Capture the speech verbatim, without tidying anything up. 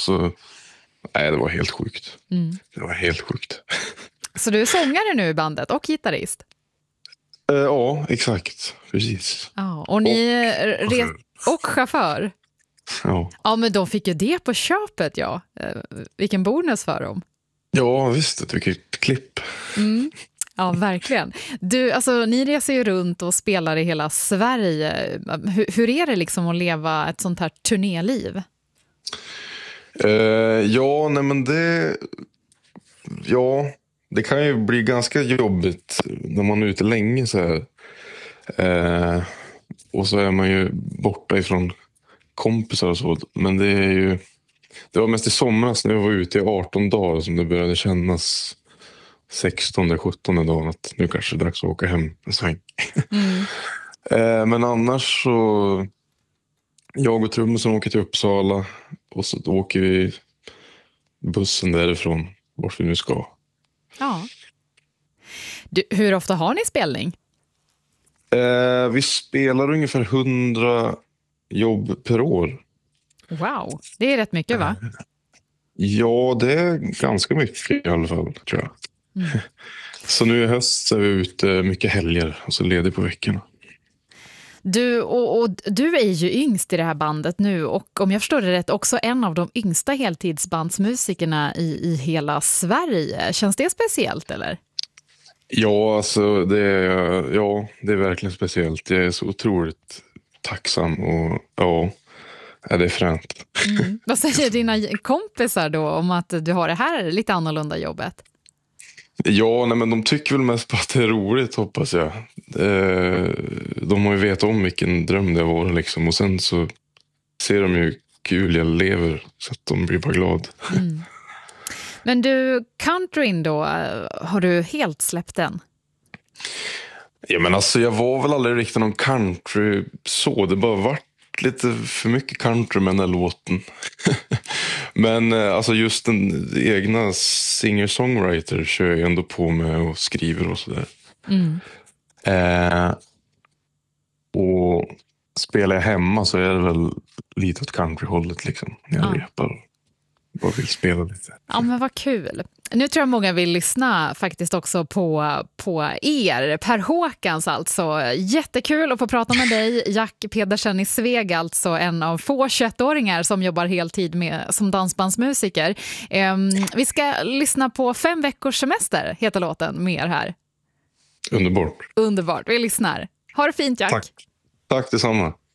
så, nej, det var helt sjukt. Mm. Det var helt sjukt. Så du är sångare nu i bandet och gitarrist? Uh, ja, exakt. Precis. Ja, och ni och, res- och chaufför? Ja. Ja, men de fick ju det på köpet, ja. Uh, vilken bonus för dem. Ja, visst. Jag tycker ett klipp. Mm. Ja, verkligen. Du, alltså, ni reser ju runt och spelar i hela Sverige. Hur, hur är det liksom att leva ett sånt här turnéliv? Uh, ja, nej men det... Ja, det kan ju bli ganska jobbigt när man är ute länge så här. Uh, och så är man ju borta ifrån kompisar och så. Men det är ju... Det var mest i somras när jag var ute i arton dagar som det började kännas sextonde, sjuttonde dagen att nu kanske det är dags att åka hem en sväng. Mm. eh, men annars så jag och trummisen åker till Uppsala och så åker vi bussen därifrån vart vi nu ska. Ja. Du, hur ofta har ni spelning? Eh, vi spelar ungefär hundra jobb per år. Wow, det är rätt mycket va? Ja, det är ganska mycket i alla fall, tror jag. Mm. Så nu i höst så är vi ute mycket helger och så ledig på veckorna. Du, och, och du är ju yngst i det här bandet nu och om jag förstår det rätt också en av de yngsta heltidsbandsmusikerna i, i hela Sverige. Känns det speciellt eller? Ja, alltså det är, ja, det är verkligen speciellt. Jag är så otroligt tacksam och ja, det är fränt. Mm. Vad säger dina kompisar då om att du har det här lite annorlunda jobbet? Ja, nej, men de tycker väl mest på att det är roligt, hoppas jag. De har ju vet om vilken dröm det var liksom. Och sen så ser de ju kul jag lever så att de blir bara glad. Mm. Men du, countryn då, har du helt släppt den? Ja, men alltså jag var väl aldrig riktigt någon country så. Det bara vart lite för mycket country med den här låten. Men alltså just den egna singer-songwriter kör jag ändå på med och skriver och sådär. Mm. Eh, och spelar jag hemma så är det väl lite åt countryhållet liksom. Jag ja. repar bara vill spela lite. Ja, men vad kul. Nu tror jag många vill lyssna faktiskt också på, på er. Per Håkans alltså. Jättekul att få prata med dig. Jack Pedersen i Sveg, alltså en av få tjugoett-åringar som jobbar heltid med, som dansbandsmusiker. Um, vi ska lyssna på Fem veckors semester, heter låten, med er här. Underbart. Underbart, vi lyssnar. Ha det fint, Jack. Tack, Tack detsamma.